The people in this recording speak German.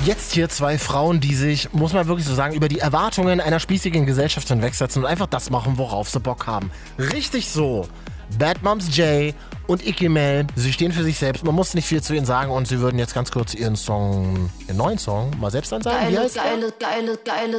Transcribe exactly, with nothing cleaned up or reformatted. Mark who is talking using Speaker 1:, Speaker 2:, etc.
Speaker 1: Jetzt hier zwei Frauen, die sich, muss man wirklich so sagen, über die Erwartungen einer spießigen Gesellschaft hinwegsetzen und einfach das machen, worauf sie Bock haben. Richtig so. Bad Moms J und Icky Mel, sie stehen für sich selbst. Man muss nicht viel zu ihnen sagen und sie würden jetzt ganz kurz ihren Song, ihren neuen Song mal selbst ansagen.
Speaker 2: Geile, geile, geile, geile,